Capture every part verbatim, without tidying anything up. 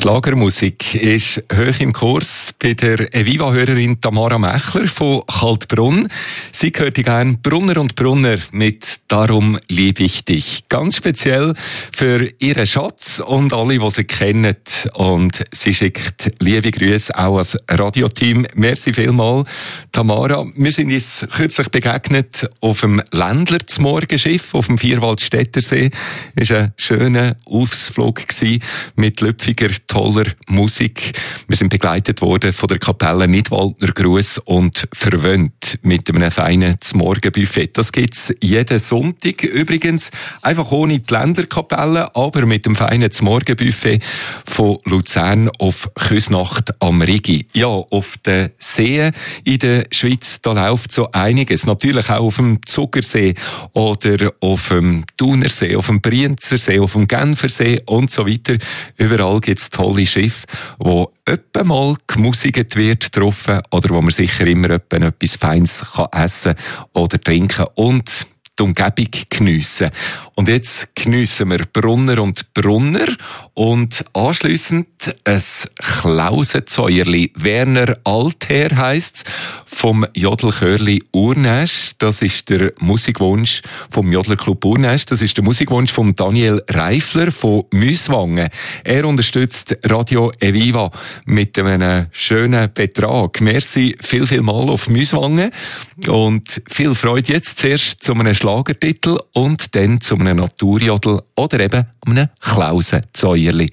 Schlagermusik ist hoch im Kurs bei der Eviva-Hörerin Tamara Mechler von Kaltbrunn. Sie hört gerne Brunner und Brunner mit «Darum liebe ich dich». Ganz speziell für ihren Schatz und alle, die sie kennen. Und sie schickt liebe Grüße auch als Radioteam. Merci vielmals, Tamara. Wir sind uns kürzlich begegnet auf dem Ländler zum Morgenschiff auf dem Vierwaldstättersee. Es war ein schöner Ausflug mit lüpfiger, toller Musik. Wir sind begleitet worden von der Kapelle Nidwaldner Gruß und verwöhnt mit einem feinen Zmorgenbuffet. Das gibt es jeden Sonntag. Übrigens einfach ohne die Länderkapelle, aber mit dem feinen Zmorgenbuffet von Luzern auf Küsnacht am Rigi. Ja, auf den Seen in der Schweiz, da läuft so einiges. Natürlich auch auf dem Zuckersee oder auf dem Thunersee, auf dem Brienzersee, auf dem Genfersee und so weiter. Überall gibt es tolle Schiffe, wo öppe mal gemusiget wird getroffen oder wo man sicher immer öppe etwas Feines kann essen oder trinken und die Umgebung geniessen. Und jetzt geniessen wir Brunner und Brunner und anschliessend ein Klausenzäuerli. Werner Altherr heisst es, vom Jodlerchörli Urnäsch. Das ist der Musikwunsch vom Jodlerclub Urnäsch. Das ist der Musikwunsch von Daniel Reifler von Müswangen. Er unterstützt Radio Eviva mit einem schönen Betrag. Merci viel, viel mal auf Müswangen und viel Freude jetzt zuerst zu einem Schlagertitel und dann zu einem Naturjodel oder eben einem Klausenzäuerli.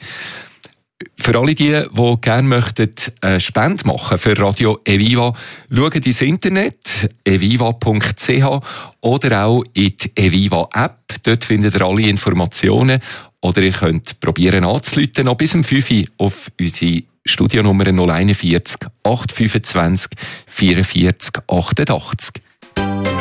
Für alle die, die gerne möchten, eine Spende machen für Radio Eviva, schauen ins Internet eviva punkt c h oder auch in die Eviva-App. Dort findet ihr alle Informationen. Oder ihr könnt probieren anzurufen, noch bis um fünf Uhr auf unsere Studionummer null eins vier acht zwei fünf vierundvierzig achtundachtzig.